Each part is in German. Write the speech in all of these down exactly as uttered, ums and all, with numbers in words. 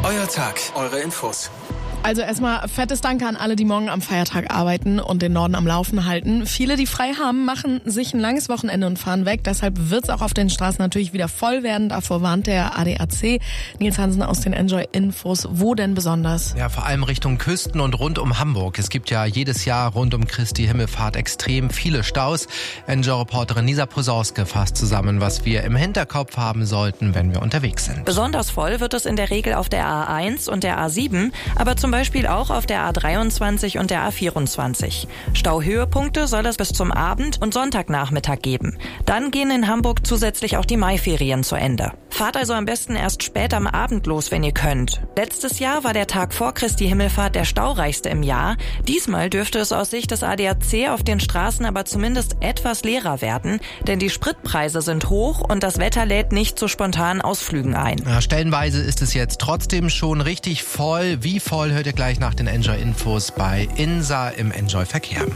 euer Tag, eure Infos. Also erstmal fettes Danke an alle, die morgen am Feiertag arbeiten und den Norden am Laufen halten. Viele, die frei haben, machen sich ein langes Wochenende und fahren weg. Deshalb wird's auch auf den Straßen natürlich wieder voll werden. Davor warnt der A D A C. Nils Hansen aus den Enjoy-Infos. Wo denn besonders? Ja, vor allem Richtung Küsten und rund um Hamburg. Es gibt ja jedes Jahr rund um Christi Himmelfahrt extrem viele Staus. Enjoy-Reporterin Lisa Posauske fasst zusammen, was wir im Hinterkopf haben sollten, wenn wir unterwegs sind. Besonders voll wird es in der Regel auf der A eins und der A sieben, aber zum Beispiel auch auf der A dreiundzwanzig und der A vierundzwanzig. Stauhöhepunkte soll es bis zum Abend und Sonntagnachmittag geben. Dann gehen in Hamburg zusätzlich auch die Maiferien zu Ende. Fahrt also am besten erst spät am Abend los, wenn ihr könnt. Letztes Jahr war der Tag vor Christi Himmelfahrt der staureichste im Jahr. Diesmal dürfte es aus Sicht des A D A C auf den Straßen aber zumindest etwas leerer werden, denn die Spritpreise sind hoch und das Wetter lädt nicht zu spontanen Ausflügen ein. Ja, stellenweise ist es jetzt trotzdem schon richtig voll. Wie voll hört ihr gleich nach den Enjoy-Infos bei Insa im Enjoy-Verkehr.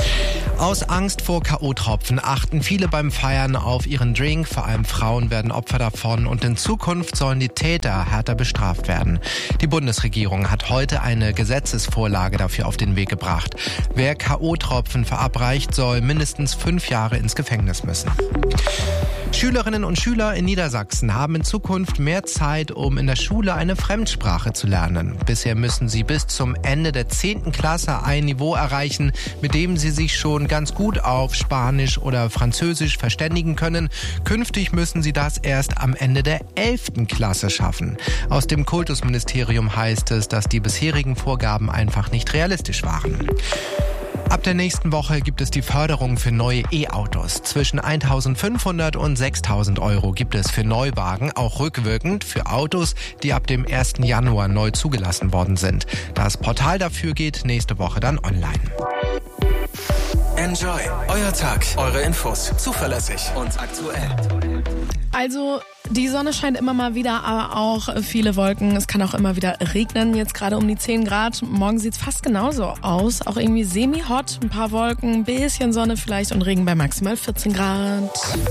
Aus Angst vor K O-Tropfen achten viele beim Feiern auf ihren Drink. Vor allem Frauen werden Opfer davon und in Zukunft sollen die Täter härter bestraft werden. Die Bundesregierung hat heute eine Gesetzesvorlage dafür auf den Weg gebracht. Wer K O-Tropfen verabreicht, soll mindestens fünf Jahre ins Gefängnis müssen. Schülerinnen und Schüler in Niedersachsen haben in Zukunft mehr Zeit, um in der Schule eine Fremdsprache zu lernen. Bisher müssen sie bis zum Ende der zehnten Klasse ein Niveau erreichen, mit dem sie sich schon ganz gut auf Spanisch oder Französisch verständigen können. Künftig müssen sie das erst am Ende der elften Klasse schaffen. Aus dem Kultusministerium heißt es, dass die bisherigen Vorgaben einfach nicht realistisch waren. Ab der nächsten Woche gibt es die Förderung für neue E-Autos. Zwischen eintausendfünfhundert und sechstausend Euro gibt es für Neuwagen, auch rückwirkend für Autos, die ab dem ersten Januar neu zugelassen worden sind. Das Portal dafür geht nächste Woche dann online. Enjoy, euer Tag, eure Infos, zuverlässig und aktuell. Also die Sonne scheint immer mal wieder, aber auch viele Wolken. Es kann auch immer wieder regnen, jetzt gerade um die zehn Grad. Morgen sieht's fast genauso aus, auch irgendwie semi-hot, ein paar Wolken, ein bisschen Sonne vielleicht und Regen bei maximal vierzehn Grad.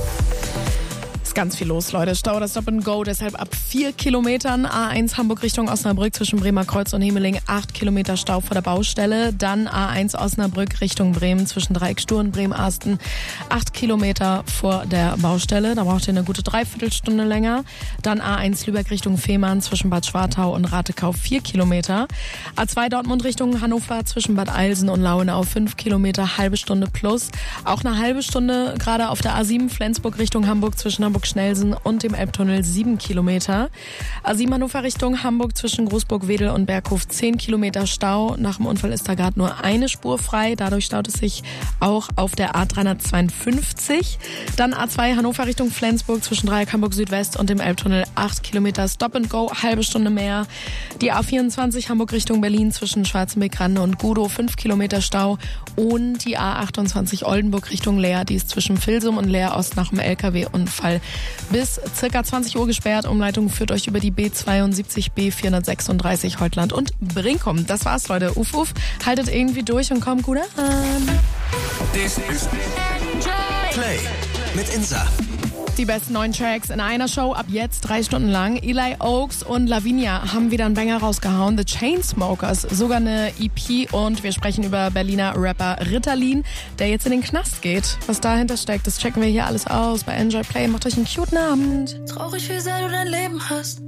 Ganz viel los, Leute. Stau, das Stop and Go, deshalb ab vier Kilometern. A eins Hamburg Richtung Osnabrück zwischen Bremer Kreuz und Hemeling, acht Kilometer Stau vor der Baustelle. Dann A eins Osnabrück Richtung Bremen zwischen Dreieckstuhl und Bremen-Arsten, acht Kilometer vor der Baustelle. Da braucht ihr eine gute Dreiviertelstunde länger. Dann A eins Lübeck Richtung Fehmarn zwischen Bad Schwartau und Ratekau, vier Kilometer. A zwei Dortmund Richtung Hannover zwischen Bad Eilsen und Lauenau, fünf Kilometer, halbe Stunde plus. Auch eine halbe Stunde gerade auf der A sieben Flensburg Richtung Hamburg zwischen Hamburg Schnellsen und dem Elbtunnel, sieben Kilometer. A sieben Hannover Richtung Hamburg zwischen Großburg-Wedel und Berghof, zehn Kilometer Stau. Nach dem Unfall ist da gerade nur eine Spur frei. Dadurch staut es sich auch auf der A dreihundertzweiundfünfzig. Dann A zwei Hannover Richtung Flensburg zwischen Dreieck Hamburg Südwest und dem Elbtunnel, acht Kilometer Stop and Go, halbe Stunde mehr. Die A vierundzwanzig Hamburg Richtung Berlin zwischen Schwarzenbeck-Rande und Gudow, fünf Kilometer Stau. Und die A achtundzwanzig Oldenburg Richtung Leer, die ist zwischen Vilsum und Leer Ost nach dem L K W-Unfall bis circa zwanzig Uhr gesperrt. Umleitung führt euch über die B zweiundsiebzig, B vierhundertsechsunddreißig Heutland und Brinkum. Das war's, Leute. Uff, uff. Haltet irgendwie durch und kommt gut an. This is Play mit Insa. Die besten neuen Tracks in einer Show, ab jetzt drei Stunden lang. Eli Oaks und Lavinia haben wieder einen Banger rausgehauen. The Chainsmokers, sogar eine E P. Und wir sprechen über Berliner Rapper Ritalin, der jetzt in den Knast geht. Was dahinter steckt, das checken wir hier alles aus bei Enjoy Play. Macht euch einen cuten Abend. Traurig, wie sehr du dein Leben hast.